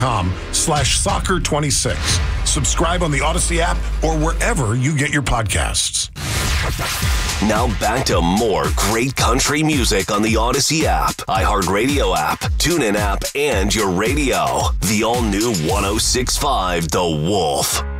audacy.com/soccer26. Subscribe on the Audacy app or wherever you get your podcasts. Now back to more great country music on the Audacy app, iHeartRadio app, TuneIn app, and your radio. The all-new 106.5 The Wolf.